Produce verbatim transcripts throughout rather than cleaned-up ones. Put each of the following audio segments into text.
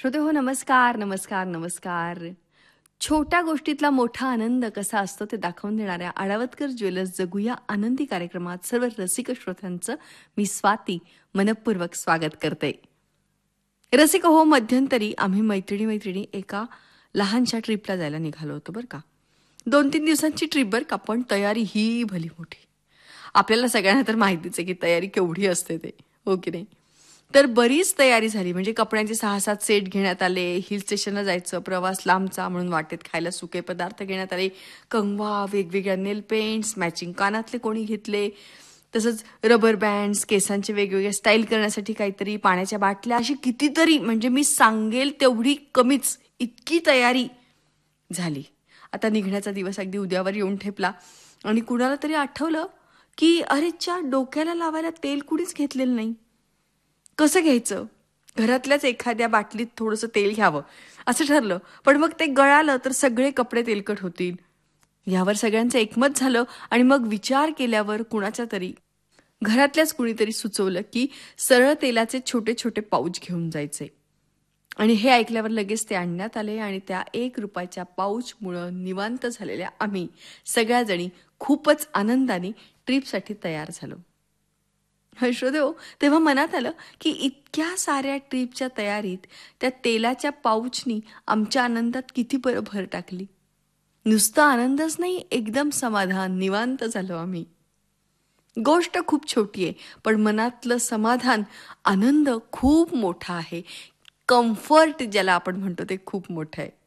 श्रोते हो, नमस्कार नमस्कार नमस्कार. छोट्या गोष्टीतला मोठा आनंद कसा असतो ते दाखवून देणाऱ्या आळवदकर ज्वेलर्स जगूया आनंदी कार्यक्रमात सर्व रसिक श्रोत्यांचं मी स्वाती मनपूर्वक स्वागत करते. रसिक हो, मध्यंतरी आम्ही मैत्रिणी मैत्रिणी एका लहानशा ट्रिपला जायला निघालो होतो बरं का. दोन तीन दिवसांची ट्रिप बरं का, पण तयारी ही भली मोठी. आपल्याला सगळ्यांना तर माहितीच आहे की तयारी केवढी असते ते, हो की नाही. तर बरीच तयारी झाली. म्हणजे कपड्यांचे सहा सात सेट घेण्यात आले. हिल स्टेशनला जायचं, प्रवास लांबचा म्हणून वाटेत खायला सुके पदार्थ घेण्यात आले. कंगवा, वेगवेगळ्या नेल पेंट्स, मॅचिंग कानातले कोणी घेतले, तसंच रबर बँड्स, केसांचे वेगवेगळे स्टाईल करण्यासाठी काहीतरी, पाण्याच्या बाटल्या, अशी कितीतरी, म्हणजे मी सांगेल तेवढी कमीच, इतकी तयारी झाली. आता निघण्याचा दिवस अगदी उद्यावर येऊन ठेपला आणि कुणाला तरी आठवलं की अरेच्या डोक्याला लावायला तेल कुणीच घेतलेलं नाही. कसं घ्यायचं? घरातल्याच एखाद्या बाटलीत थोडंसं तेल घ्यावं असं ठरलं. पण मग ते गळालं तर सगळे कपडे तेलकट होतील. यावर सगळ्यांचं एकमत झालं आणि मग विचार केल्यावर कुणाच्या तरी घरातल्याच कुणीतरी सुचवलं की सरळ तेलाचे छोटे छोटे पाऊच घेऊन जायचे. आणि हे ऐकल्यावर लगेच ते आणण्यात आले आणि त्या एक रुपयाच्या पाऊचमुळं निवांत झालेल्या आम्ही सगळ्याजणी खूपच आनंदाने ट्रिपसाठी तयार झालो. हर्षदेव, तेव्हा मनात आलं की इतक्या साऱ्या ट्रिपच्या तयारीत त्या तेलाच्या पाऊचनी आमच्या आनंदात किती बरं भर टाकली. नुसतं आनंदच नाही, एकदम समाधान, निवांत झालो आम्ही. गोष्ट खूप छोटी आहे, पण मनातलं समाधान, आनंद खूप मोठा आहे. कम्फर्ट ज्याला आपण म्हणतो ते खूप मोठं आहे.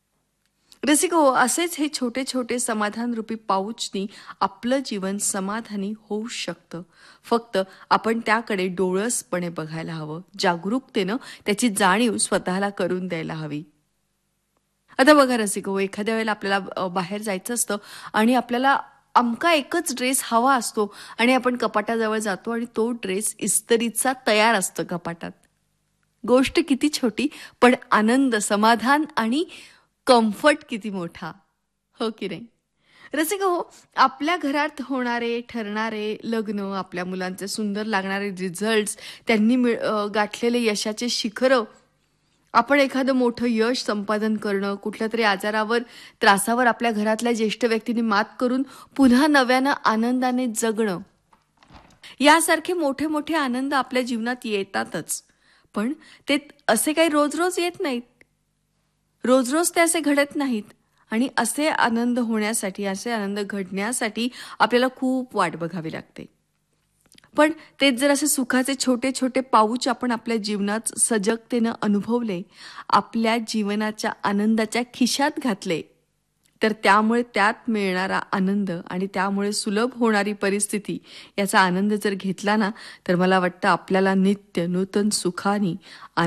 रसिक हो, असेच हे छोटे छोटे समाधान रूपी पाऊचनी आपलं जीवन समाधानी होऊ शकतं. फक्त आपण त्याकडे डोळसपणे बघायला हवं, जागरूकतेनं त्याची जाणीव स्वतःला करून द्यायला हवी. आता बघा रसिक हो, एखाद्या वेळेला आपल्याला बाहेर जायचं असतं आणि आपल्याला अमका एकच ड्रेस हवा असतो आणि आपण कपाटाजवळ जातो आणि तो ड्रेस इस्त्रीचा तयार असतो कपाटात. गोष्ट किती छोटी, पण आनंद, समाधान आणि कम्फर्ट किती मोठा, हो की नाही. रसिक हो, आपल्या घरात होणारे ठरणारे लग्न, आपल्या मुलांचे सुंदर लागणारे रिझल्ट्स, त्यांनी गाठलेले यशाचे शिखरं, आपण एखादं मोठं यश संपादन करणं, कुठल्या तरी आजारावर, त्रासावर आपल्या घरातल्या ज्येष्ठ व्यक्तींनी मात करून पुन्हा नव्यानं आनंदाने जगणं, यासारखे मोठे मोठे आनंद आपल्या जीवनात येतातच. पण ते असे काही रोज रोज येत नाहीत, रोज रोज ते असे घडत नाहीत. आणि असे आनंद होण्यासाठी, असे आनंद घडण्यासाठी आपल्याला खूप वाट बघावी लागते. पण तेच जर असे सुखाचे छोटे छोटे पाऊच आपण आपल्या जीवनात सजगतेनं अनुभवले, आपल्या जीवनाच्या आनंदाच्या खिशात घातले, तर त्यामुळे त्यात मिळणारा आनंद आणि त्यामुळे सुलभ होणारी परिस्थिती, याचा आनंद जर घेतला ना, तर मला वाटतं आपल्याला नित्य नूतन सुखानी